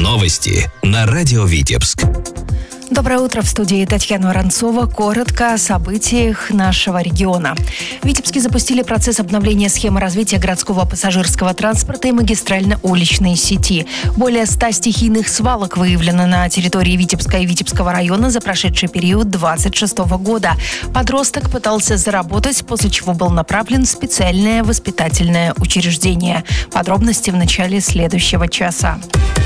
Новости на радио Витебск. Доброе утро, в студии Татьяна Воронцова. Коротко о событиях нашего региона. В Витебске запустили процесс обновления схемы развития городского пассажирского транспорта и магистрально-уличной сети. Более 100 стихийных свалок выявлено на территории Витебска и Витебского района за прошедший период 2026 года. Подросток пытался заработать, после чего был направлен в специальное воспитательное учреждение. Подробности в начале следующего часа.